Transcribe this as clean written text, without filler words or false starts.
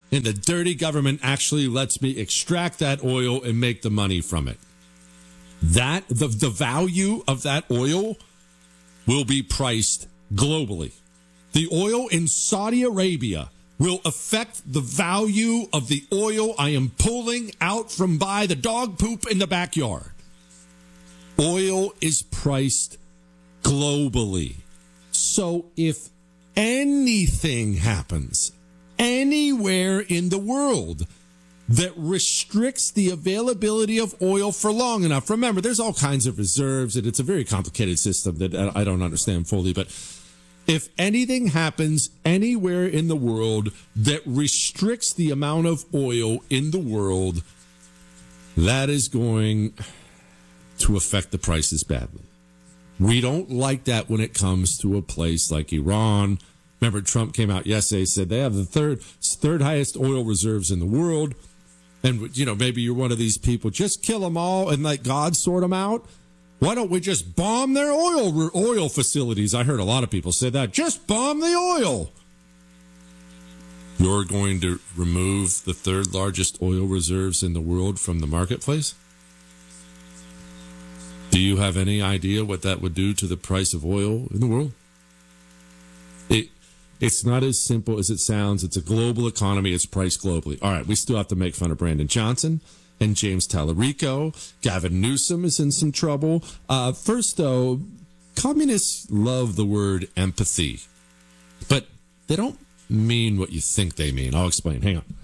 And the dirty government actually lets me extract that oil and make the money from it. That the value of that oil will be priced globally. The oil in Saudi Arabia will affect the value of the oil I am pulling out from by the dog poop in the backyard. Oil is priced globally. So if anything happens anywhere in the world that restricts the availability of oil for long enough, remember, there's all kinds of reserves, and it's a very complicated system that I don't understand fully, but if anything happens anywhere in the world that restricts the amount of oil in the world, that is going to affect the prices badly. We don't like that when it comes to a place like Iran. Remember, Trump came out yesterday, said they have the third highest oil reserves in the world. And, you know, maybe you're one of these people, just kill them all and let God sort them out. Why don't we just bomb their oil facilities? I heard a lot of people say that. Just bomb the oil. You're going to remove the third largest oil reserves in the world from the marketplace? Do you have any idea what that would do to the price of oil in the world? It's not as simple as it sounds. It's a global economy. It's priced globally. All right, we still have to make fun of Brandon Johnson and James Tallarico. Gavin Newsom is in some trouble. First, though, communists love the word empathy, but they don't mean what you think they mean. I'll explain. Hang on.